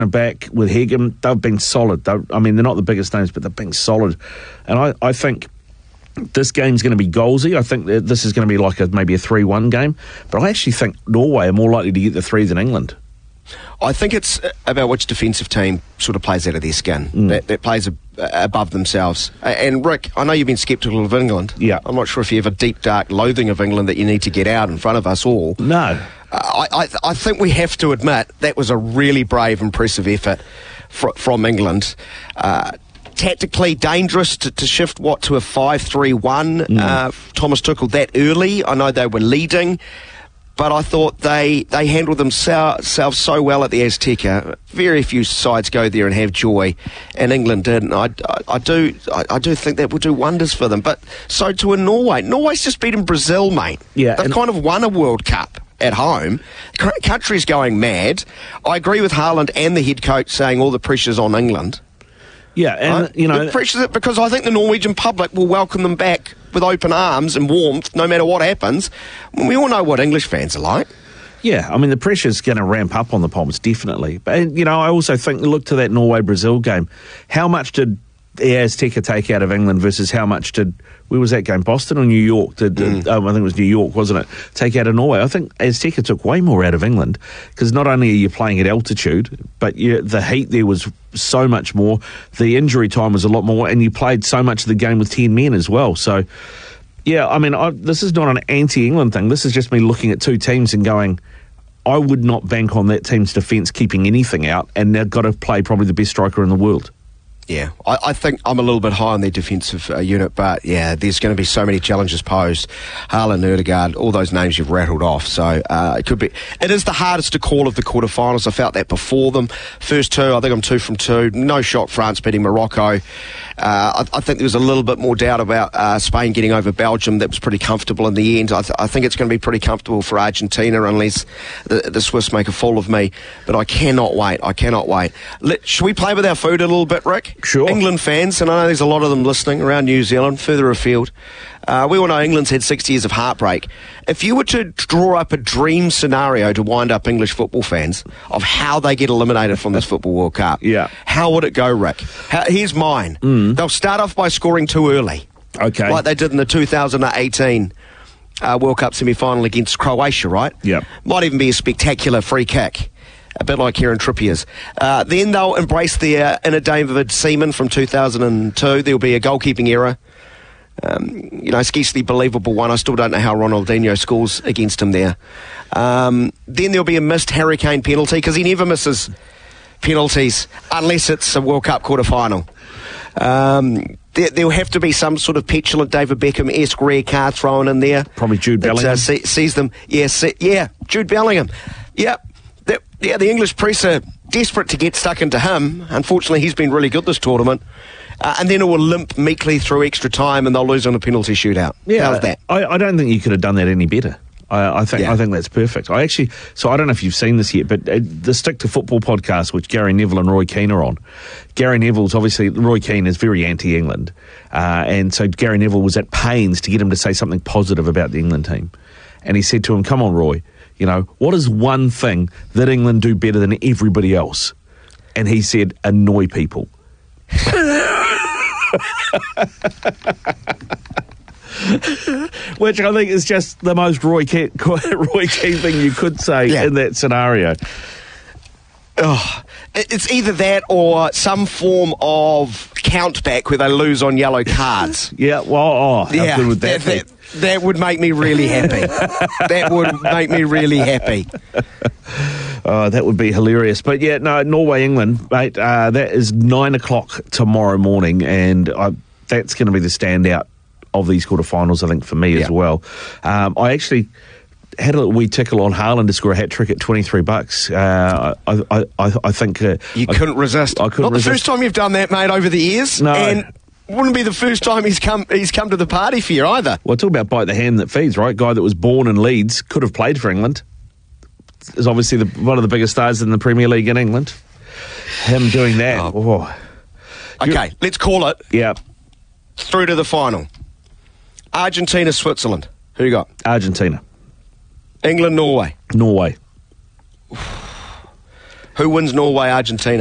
back with Hegem, they've been solid. They're not the biggest names, but they've been solid. And I think this game's going to be goalsy. I think that this is going to be like maybe a 3-1 game. But I actually think Norway are more likely to get the 3 than England. I think it's about which defensive team sort of plays out of their skin, that plays above themselves. And Rick, I know you've been sceptical of England. Yeah. I'm not sure if you have a deep, dark loathing of England that you need to get out in front of us all. No. I think we have to admit that was a really brave, impressive effort from England. Tactically dangerous to shift to a 5-3-1. Thomas Tuchel that early. I know they were leading, but I thought they handled themselves so well at the Azteca. Very few sides go there and have joy, and England didn't. I do think that will do wonders for them. But so to a Norway. Norway's just beaten Brazil, mate. Yeah, they've kind of won a World Cup at home. Country's going mad. I agree with Haaland and the head coach saying all the pressure's on England. Yeah, and right? The pressure's because I think the Norwegian public will welcome them back with open arms and warmth, no matter what happens. We all know what English fans are like. Yeah, the pressure's going to ramp up on the Poms, definitely. But, I also think, look to that Norway-Brazil game. How much did the Azteca take out of England versus how much did, where was that game, Boston or New York? I think it was New York, wasn't it? Take out of Norway. I think Azteca took way more out of England because not only are you playing at altitude, but the heat there was so much more. The injury time was a lot more, and you played so much of the game with 10 men as well. So, yeah, this is not an anti-England thing. This is just me looking at two teams and going, I would not bank on that team's defence keeping anything out, and they've got to play probably the best striker in the world. Yeah, I think I'm a little bit high on their defensive unit, but yeah, there's going to be so many challenges posed. Haaland, Ødegaard, all those names you've rattled off, so it could be. It is the hardest to call of the quarterfinals. I felt that before them. First two, I think I'm 2 from 2. No shock, France beating Morocco. I think there was a little bit more doubt about Spain getting over Belgium. That was pretty comfortable in the end. I think it's going to be pretty comfortable for Argentina unless the Swiss make a fool of me. But I cannot wait. Should we play with our food a little bit, Rick? Sure. England fans, and I know there's a lot of them listening around New Zealand, further afield. We all know England's had 60 years of heartbreak. If you were to draw up a dream scenario to wind up English football fans of how they get eliminated from this Football World Cup, how would it go, Rick? Here's mine. They'll start off by scoring too early. Okay. Like they did in the 2018 World Cup semi-final against Croatia, right? Yeah. Might even be a spectacular free kick. A bit like Kieran Trippier's. Then they'll embrace their inner David Seaman from 2002. There'll be a goalkeeping error. Scarcely believable one. I still don't know how Ronaldinho scores against him there. Then there'll be a missed Harry Kane penalty because he never misses penalties unless it's a World Cup quarter-final. There'll have to be some sort of petulant David Beckham-esque rare card thrown in there. Probably Jude Bellingham. Sees them. Jude Bellingham. Yep. The English press are desperate to get stuck into him. Unfortunately, he's been really good this tournament. And then it will limp meekly through extra time and they'll lose on a penalty shootout. Yeah, how's that? I don't think you could have done that any better. I think that's perfect. I don't know if you've seen this yet, but the Stick to Football podcast, which Gary Neville and Roy Keane are on, Gary Neville's obviously, Roy Keane is very anti-England, and so Gary Neville was at pains to get him to say something positive about the England team. And he said to him, come on, Roy, what is one thing that England do better than everybody else? And he said, annoy people. Which I think is just the most Roy Keane thing you could say in that scenario. Oh, it's either that or some form of countback where they lose on yellow cards. Yeah, well, how good would that be? That would make me really happy. That would make me really happy. Oh, that would be hilarious. But yeah, no, Norway-England, mate, that is 9 o'clock tomorrow morning, and that's going to be the standout of these quarterfinals, I think, for me as well. I actually had a wee tickle on Haaland to score a hat-trick at $23. I think... you couldn't resist. I couldn't resist. The first time you've done that, mate, over the years. No. And wouldn't be the first time he's come to the party for you either. Well, talk about bite the hand that feeds, right? Guy that was born in Leeds, could have played for England. Is obviously one of the biggest stars in the Premier League in England. Him doing that. Oh. Okay, let's call it. Yeah. Through to the final. Argentina, Switzerland. Who you got? Argentina. England, Norway. Norway. Who wins Norway, Argentina?